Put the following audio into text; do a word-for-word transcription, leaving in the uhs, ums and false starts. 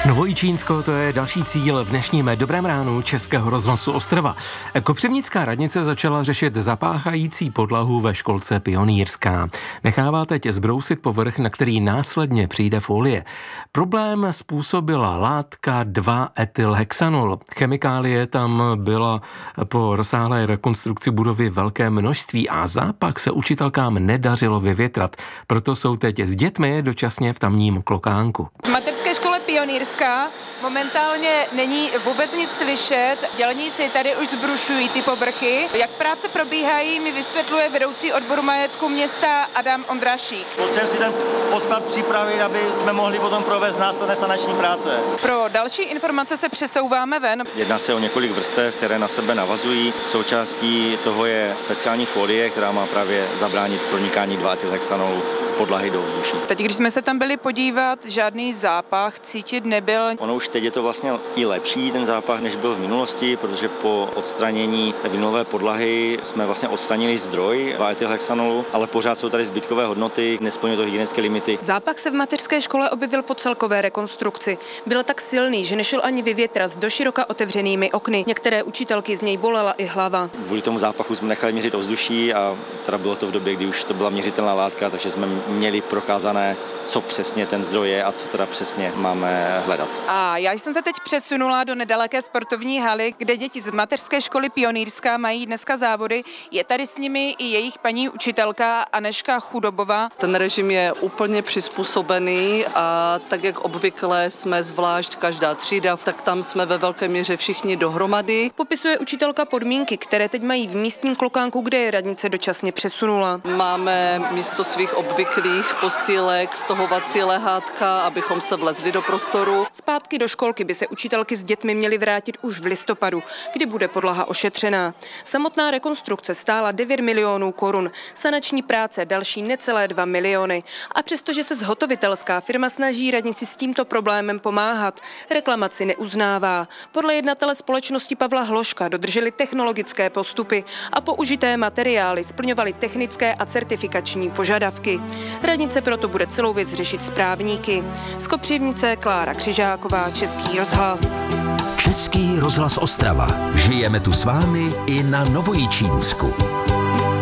Novojičínsko, to je další cíl v dnešním Dobrém ránu Českého rozhlasu Ostrava. Kopřivnická radnice začala řešit zapáchající podlahu ve školce Pionýrská. Nechává teď zbrousit povrch, na který následně přijde folie. Problém způsobila látka dva etylhexanol. Chemikálie tam byla po rozsáhlé rekonstrukci budovy velké množství a zápach se učitelkám nedařilo vyvětrat. Proto jsou teď s dětmi dočasně v tamním klokánku. V mateřské škole Pionýrská momentálně není vůbec nic slyšet. Dělníci tady už zbrušují ty povrchy. Jak práce probíhají, mi vysvětluje vedoucí odboru majetku města Adam Ondrášík. Potřebujeme si ten podklad připravit, aby jsme mohli potom provést následné sanační práce. Pro další informace se přesouváme ven. Jedná se o několik vrstev, které na sebe navazují. Součástí toho je speciální folie, která má právě zabránit pronikání dva etylhexanolu z podlahy do vzduší. Teď, když jsme se tam byli podívat, žádný zápach cítit nebyl. Ono už teď je to vlastně i lepší ten zápach, než byl v minulosti, protože po odstranění vinilové podlahy jsme vlastně odstranili zdroj dva etylhexanolu, ale pořád jsou tady zbytkové hodnoty, nesplňují to hygienické limity. Zápach se v mateřské škole objevil po celkové rekonstrukci. Byl tak silný, že nešel ani vyvětrat s doširoka otevřenými okny. Některé učitelky z něj bolela i hlava. Kvůli tomu zápachu jsme nechali měřit ovzduší a teda bylo to v době, kdy už to byla měřitelná látka, takže jsme měli prokázané, co přesně ten zdroj je a co teda přesně máme hledat. A já jsem se teď přesunula do nedaleké sportovní haly, kde děti z mateřské školy Pionýrská mají dneska závody. Je tady s nimi i jejich paní učitelka Anežka Chudobová. Ten režim je úplně přizpůsobený a tak, jak obvykle jsme zvlášť každá třída, tak tam jsme ve velké míře všichni dohromady. Popisuje učitelka podmínky, které teď mají v místním klokánku, kde je radnice dočasně přesunula. Máme místo svých obvyklých postýlek, stohovací lehátka, abychom se vlezli do prostoru. Zpátky do školky by se učitelky s dětmi měly vrátit už v listopadu, kdy bude podlaha ošetřená. Samotná rekonstrukce stála devět milionů korun, sanační práce další necelé dva miliony. A přestože se zhotovitelská firma snaží radnici s tímto problémem pomáhat, reklamaci neuznává. Podle jednatele společnosti Pavla Hloška dodrželi technologické postupy a použité materiály splňovaly technické a certifikační požadavky. Radnice proto bude celou věc řešit s právníky. Z Kopřivnice Klára Křižáková, Český rozhlas. Český rozhlas Ostrava. Žijeme tu s vámi i na Novojičínsku.